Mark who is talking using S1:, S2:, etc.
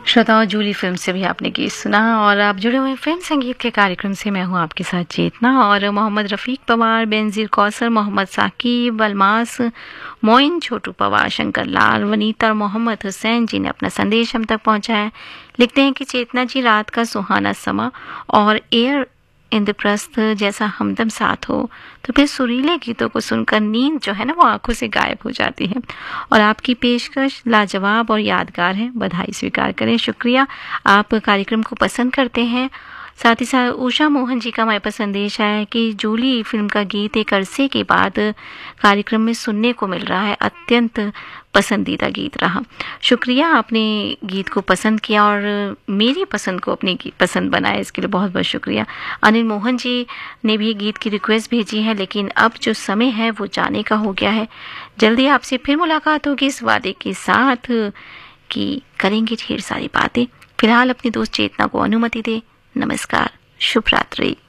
S1: श्रोताओं, जूली फिल्म से भी आपने गीत सुना और आप जुड़े हुए फिल्म संगीत के कार्यक्रम से। मैं हूं आपके साथ चेतना और मोहम्मद रफ़ीक पवार, बेनज़ीर कौसर, मोहम्मद साकिब, अल्मास, मोइन, छोटू पवार, शंकर लाल, वनीता और मोहम्मद हुसैन जी ने अपना संदेश हम तक पहुंचाया। लिखते हैं कि चेतना जी, रात का सुहाना समा और एयर इंद्रप्रस्थ जैसा हमदम साथ हो तो फिर सुरीले गीतों को सुनकर नींद जो है ना वो आंखों से गायब हो जाती है। और आपकी पेशकश लाजवाब और यादगार है, बधाई स्वीकार करें। शुक्रिया, आप कार्यक्रम को पसंद करते हैं। साथ ही साथ उषा मोहन जी का हमारे पास संदेश आया कि जूली फिल्म का गीत एक अरसे के बाद कार्यक्रम में सुनने को मिल रहा है, अत्यंत पसंदीदा गीत रहा। शुक्रिया, आपने गीत को पसंद किया और मेरी पसंद को अपनी पसंद बनाया, इसके लिए बहुत बहुत शुक्रिया। अनिल मोहन जी ने भी गीत की रिक्वेस्ट भेजी है, लेकिन अब जो समय है वो जाने का हो गया है। जल्दी आपसे फिर मुलाकात होगी इस वादे के साथ कि करेंगे ढेर सारी बातें। फिलहाल अपनी दोस्त चेतना को अनुमति दे। नमस्कार, शुभ रात्रि।